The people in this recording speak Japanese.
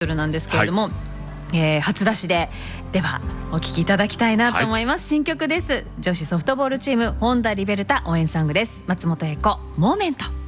夜なんですけれども、初出しではお聴きいただきたいなと思います、新曲です。女子ソフトボールチームホンダリベルタ応援ソングです。松本英子モーメント。